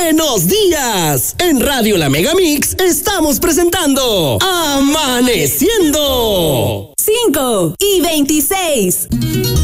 ¡Buenos días! En Radio La Megamix estamos presentando Amaneciendo. 5:26.